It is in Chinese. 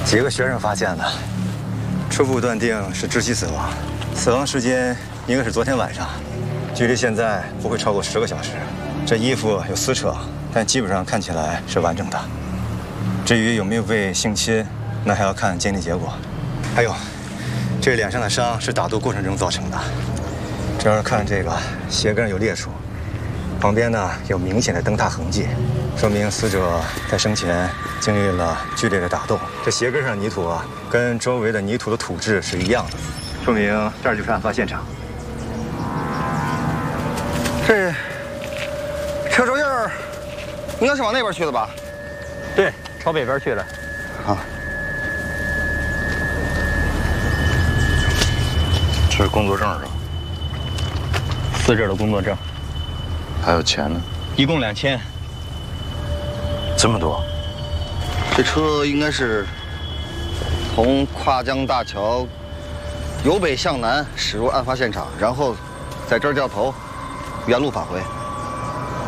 几个学生发现的，初步断定是窒息死亡，死亡时间应该是昨天晚上，距离现在不会超过10个小时。这衣服有撕扯，但基本上看起来是完整的。至于有没有被性侵，那还要看鉴定结果。还有，这脸上的伤是打斗过程中造成的。正好看这个鞋跟上有裂处，旁边呢有明显的蹬踏痕迹，说明死者在生前经历了剧烈的打斗。这鞋跟上的泥土啊，跟周围的泥土的土质是一样的，说明这儿就是案发现场。 这车手印儿应该是往那边去的吧？ 对，朝北边去了。 啊， 这是工作证是吧？ 死者的工作证， 还有钱呢？ 一共2000。 这么多？ 这车应该是从跨江大桥由北向南驶入案发现场，然后在这儿掉头，原路返回。